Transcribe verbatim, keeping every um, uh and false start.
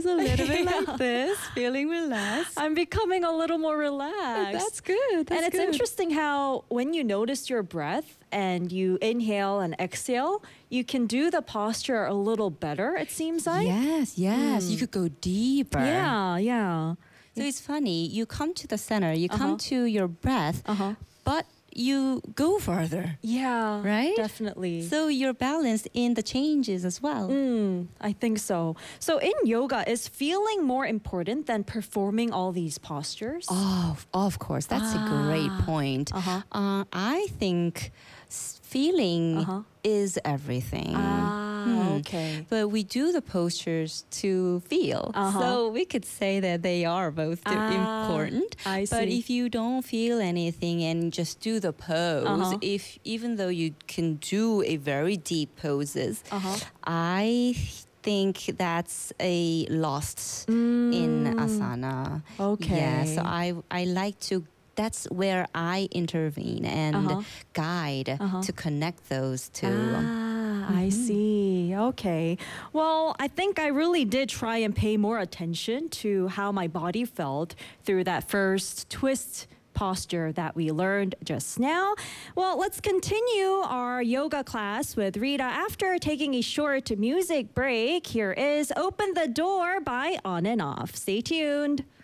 a little bit Yeah. like this, feeling relaxed. I'm becoming a little more relaxed. That's good. That's and it's good. interesting how when you notice your breath and you inhale and exhale, you can do the posture a little better, it seems like. Yes, yes. You could go deeper. Yeah, yeah. So it's funny. You come to the center, you Uh-huh. come to your breath, Uh-huh. but you go further. Yeah, Right? definitely. So you're balanced in the changes as well. Mm, I think so. So in yoga, is feeling more important than performing all these postures? Oh, of course. That's a great Ah. point. Uh-huh. Uh, I think s- feeling Uh-huh. is everything. Ah, Hmm. okay. But we do the postures to feel. Uh-huh. So we could say that they are both di- Ah, important. I But see. if you don't feel anything and just do the pose, Uh-huh. if even though you can do a very deep poses, Uh-huh. I think that's a lost in Mm, asana. Okay. Yeah, so I I like to that's where I intervene and Uh-huh. guide Uh-huh. to connect those two. Ah, I see. Okay. Well, I think I really did try and pay more attention to how my body felt through that first twist posture that we learned just now. Well, let's continue our yoga class with Rita after taking a short music break. Here is Open the Door by On and Off. Stay tuned.